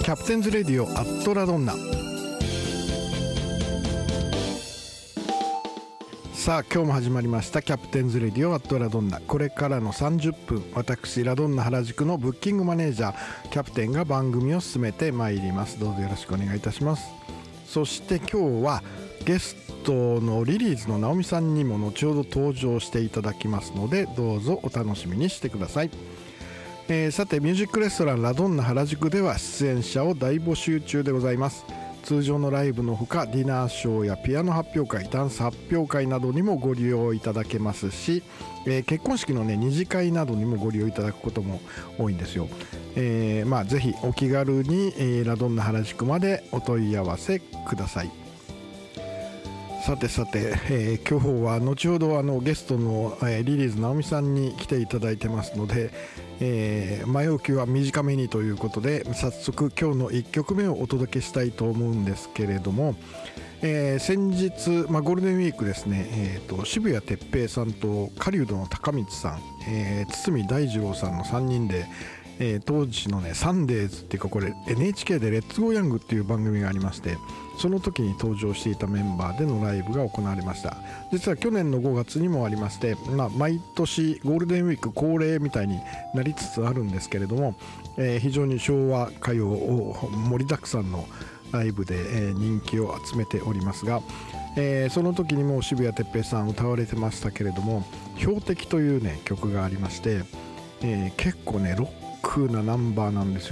キャプテンズレディオアットラドンナ。さあ今日も始まりましたキャプテンズレディオアットラドンナ。これからの30分、私ラドンナ原宿のブッキングマネージャーキャプテンが番組を進めてまいります。どうぞよろしくお願いいたします。そして今日はゲストのリリーズの直美さんにも後ほど登場していただきますので、どうぞお楽しみにしてください。さてミュージックレストランラドンナ原宿では出演者を大募集中でございます。通常のライブのほかディナーショーやピアノ発表会、ダンス発表会などにもご利用いただけますし、結婚式のね二次会などにもご利用いただくことも多いんですよ。ぜひお気軽に、ラドンナ原宿までお問い合わせください。さて、今日は後ほどゲストの、リリーズ直美さんに来ていただいてますので、前置きは短めにということで早速今日の1曲目をお届けしたいと思うんですけれども、先日、ゴールデンウィークですね、渋谷哲平さんと狩人の高光さん、堤大二郎さんの3人で、当時のねサンデーズっていうか、これ NHK でレッツゴーヤングっていう番組がありまして、その時に登場していたメンバーでのライブが行われました。実は去年の5月にもありまして、毎年ゴールデンウィーク恒例みたいになりつつあるんですけれども、非常に昭和歌謡を盛りだくさんのライブで、人気を集めておりますが、その時にも渋谷哲平さん歌われてましたけれども、標的というね曲がありまして、結構ねロックなナンバーなんですよ